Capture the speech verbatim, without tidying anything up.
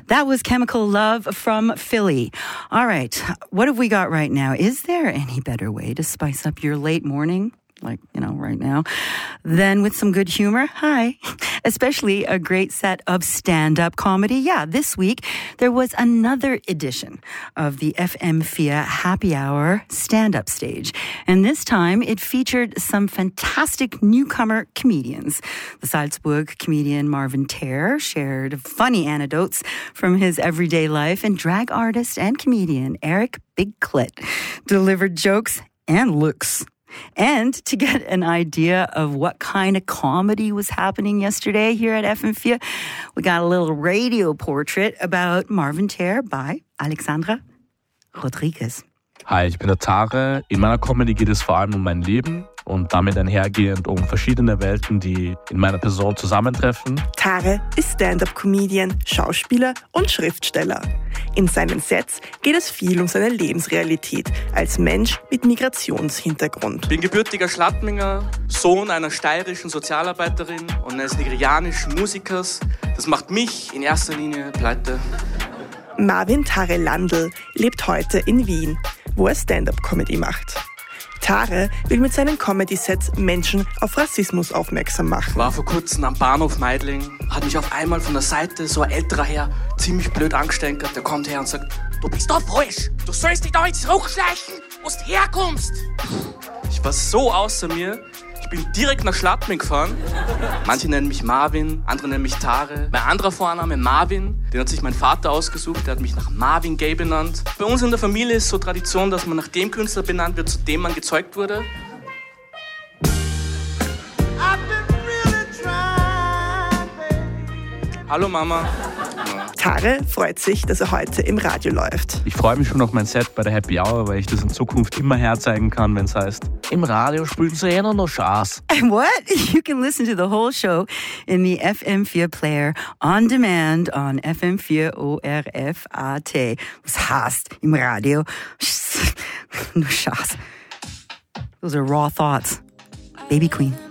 That was Chemical Love from Philly. All right, what have we got right now? Is there any better way to spice up your late morning? Like, you know, right now, then with some good humor. Hi. Especially a great set of stand-up comedy. Yeah, this week there was another edition of the F M vier Happy Hour stand-up stage. And this time it featured some fantastic newcomer comedians. The Salzburg comedian Marvin Teer shared funny anecdotes from his everyday life, and drag artist and comedian Eric Big Clit delivered jokes and looks. And to get an idea of what kind of comedy was happening yesterday here at F M vier, we got a little radio portrait about Marvin Teer by Alexandra Rodriguez. Hi, ich bin der Tare. In meiner Comedy geht es vor allem um mein Leben und damit einhergehend um verschiedene Welten, die in meiner Person zusammentreffen. Tare ist Stand-up-Comedian, Schauspieler und Schriftsteller. In seinen Sets geht es viel um seine Lebensrealität als Mensch mit Migrationshintergrund. Ich bin gebürtiger Schladminger, Sohn einer steirischen Sozialarbeiterin und eines nigerianischen Musikers. Das macht mich in erster Linie pleite. Marvin Tare Landl lebt heute in Wien, wo er Stand-up-Comedy macht. Tare will mit seinen Comedy-Sets Menschen auf Rassismus aufmerksam machen. War vor kurzem am Bahnhof Meidling, hat mich auf einmal von der Seite so ein älterer Herr ziemlich blöd angestenkert. Der kommt her und sagt, du bist doch falsch, du sollst dich da jetzt hochschleichen, wo du herkommst. Ich war so außer mir, ich bin direkt nach Schladming gefahren. Manche nennen mich Marvin, andere nennen mich Tare. Mein anderer Vorname Marvin, den hat sich mein Vater ausgesucht, der hat mich nach Marvin Gaye benannt. Bei uns in der Familie ist so Tradition, dass man nach dem Künstler benannt wird, zu dem man gezeugt wurde. Hallo Mama. Tare freut sich, dass er heute im Radio läuft. Ich freue mich schon auf mein Set bei der Happy Hour, weil ich das in Zukunft immer herzeigen kann, wenn es heißt, im Radio spielen sie eh noch Schaß. What? You can listen to the whole show in the F M vier player on demand on F M vier O R F A T. Was heißt im Radio? Nur Schaß. Those are raw thoughts. Baby Queen.